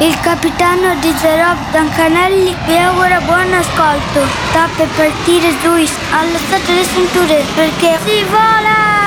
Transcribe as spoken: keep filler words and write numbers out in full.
Il capitano di The Rob Dancanelli vi augura buon ascolto. Sta per partire Luis, allacciate le cinture perché si vola!